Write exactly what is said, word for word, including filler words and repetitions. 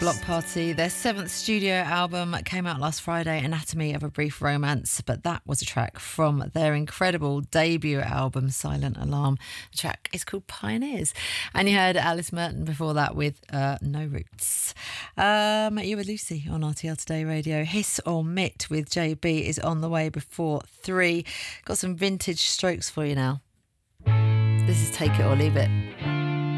Block Party. Their seventh studio album came out last Friday, Anatomy of a Brief Romance, but that was a track from their incredible debut album, Silent Alarm. The track is called Pioneers. And you heard Alice Merton before that with uh, No Roots. Um, you were Lucy on R T L Today Radio. Hiss or Mitt with J B is on the way before three. Got some vintage strokes for you now. This is Take It or Leave It.